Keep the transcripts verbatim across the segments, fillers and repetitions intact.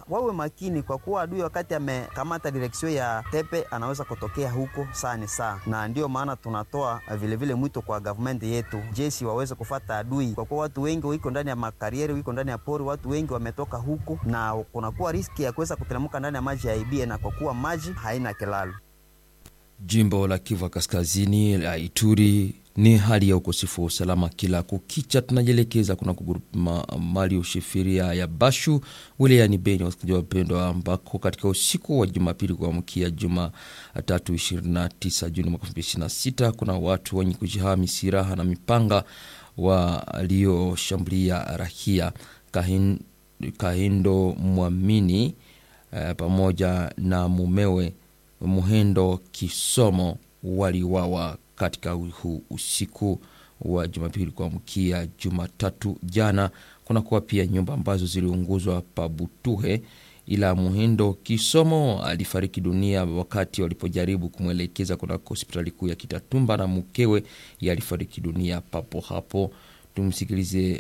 wawe makini, kwa kuwa adui wakati amekamata direksio ya tepe anaweza kutokea huko saa ni saa, na ndio maana tunatoa vile vile mwito kwa government yetu jeshi waweze kufata adui, kwa kuwa watu wengi wiko ndani ya makarieri, wiko ndani ya pori, watu wengi wametoka huko na kunakuwa riski ya kuweza kutelemuka ndani ya maji ya ibie, na kwa kuwa maji haina kilalo. Jimbo la Kivu Kaskazini la Ituri ni hali ya ukosefu wa usalama kila kukicha. Tunajelekeza kuna kuguruma mali ushifiria ya Bashu wilayani Beni, wasikizaji wapendwa, ambako katika usiku wa Jumapili kuamkia Jumatatu ishirini na tisa Juni mwaka elfu mbili ishirini na sita kuna watu wenye kujihami silaha na mipanga walioshambulia raia Kahin, Kahindo Mwamini eh, pamoja na mumewe Muhendo Kisomo waliwawa katika huu usiku wa Jumapili kuamkia Jumatatu jana. Kuna kuwa pia nyumba ambazo ziliunguzwa pa Butuhe, ila Muhendo Kisomo alifariki dunia wakati walipojaribu kumwelekeza kuna hospitali kuu ya Kitatumba, na mkewe alifariki dunia papo hapo. Tumsikilize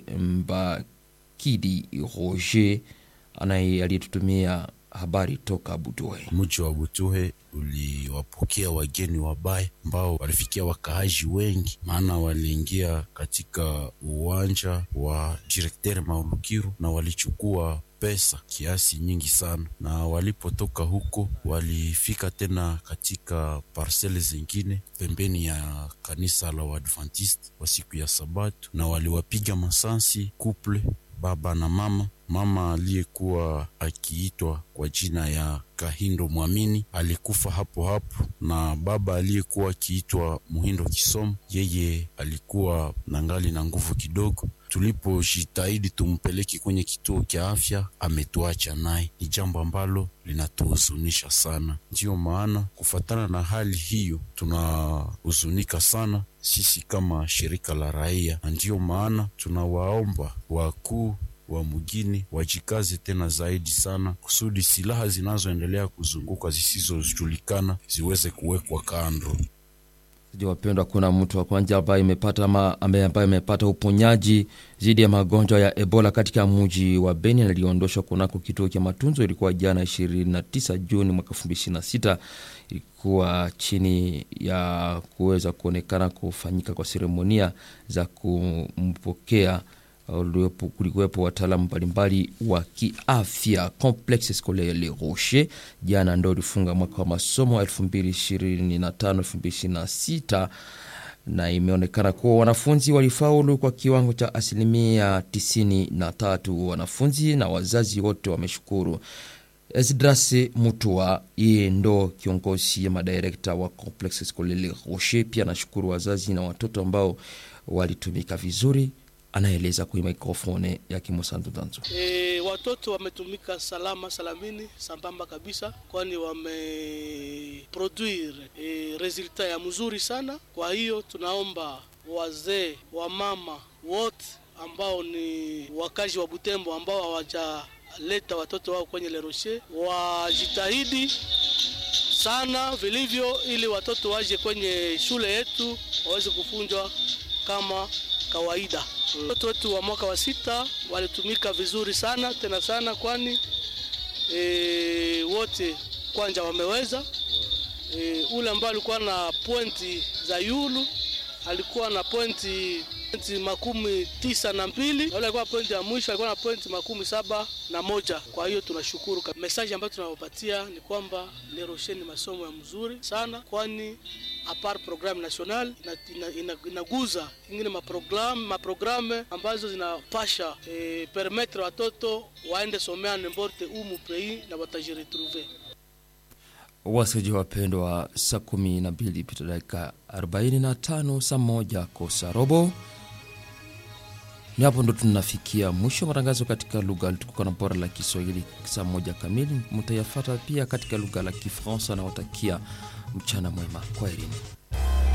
Mbakidi Roger anaye aliyetutumia habari toka Butuhe. Mji wa Butuhe uliwapokea wageni wabaya ambao walifikia wakaaji wengi, maana waliingia katika uwanja wa Directeur Maulukiru na walichukua pesa kiasi nyingi sana, na walipotoka huko walifika tena katika parcele zingine pembeni ya kanisa la Waadventist wa siku ya Sabato, na waliwapiga masansi couple baba na mama. Mama aliyekuwa akiitwa kwa jina ya Kahindo Mwamini alikufa hapo hapo, na baba aliyekuwa akiitwa Muhindo Kisomo yeye alikuwa nangali na nguvu kidogo. Tulipojitahidi tumpeleke kwenye kituo cha afya ametuacha naye. Ni jambo ambalo linatuhuzunisha sana. Ndio maana kufatana na hali hiyo tunahuzunika sana sisi kama shirika la raia, na ndio maana tunawaomba wakuu wa mugini wajikaze tena zaidi sana kusudi silaha zinazoendelea kuzunguka zisizojulikana ziweze kuwekwa kando. Sijui wapendwa, kuna mtu wa kwanza ambaye amepata ambaye ambaye amepata uponyaji dhidi ya magonjwa ya Ebola katika mji wa Beni, na aliondoshwa kunako kituo cha matunzo. Ilikuwa jana ishirini na tisa Juni mwaka elfu mbili ishirini na sita. Ilikuwa chini ya kuweza kuonekana kufanyika kwa seremonia za kumpokea kulikuwepo wataalamu mbalimbali wa kiafya. Complexe Scolaire Le Rocher jana ndo lifunga mwaka wa masomo elfu mbili ishirini na tano elfu mbili ishirini na sita, na imeonekana kuwa wanafunzi walifaulu kwa kiwango cha asilimia tisini na tatu. Wanafunzi na wazazi wote wameshukuru. Esdras Mutua yeye ndo kiongozi ya madirekta wa Complexe Scolaire Le Rocher, pia nashukuru wazazi na watoto ambao walitumika vizuri. Anaeleza kwa mikrofone ya Kimosantu Danzo. E, watoto wametumika salama salamini sambamba kabisa, kwani wameproduire e, resulta ya mzuri sana. Kwa hiyo tunaomba wazee wa mama wote ambao ni wakazi wa Butembo ambao hawajaleta watoto wao kwenye Le Rocher wajitahidi sana vilivyo, ili watoto waje kwenye shule yetu waweze kufunzwa kama kawaida. Watoto wetu wa mwaka wa sita walitumika vizuri sana tena sana, kwani e, wote kwanza wameweza. E, ule ambao alikuwa na pointi za yulu alikuwa na pointi pointi makumi tisa na mbili, na ule alikuwa pointi ya mwisho alikuwa na pointi makumi saba na moja. Kwa hiyo tunashukuru. Message ambayo tunawapatia ni kwamba Le Rocher ni masomo ya mzuri sana, kwani apart program national inaguza ina, ina ingine maprogram maprograme ambazo zinapasha e, permettre watoto waende somea n'importe où mu pays na watajiretrouver. Wasaji wapendwa, saa kumi na mbili pita dakika arobaini na tano, saa moja kosa robo. Ni hapo ndo tunafikia mwisho matangazo katika lugha tukuka na bora la Kiswahili. Saa moja kamili mtayafuata pia katika lugha la Kifaransa, na watakia mchana mwema. Kwaherini.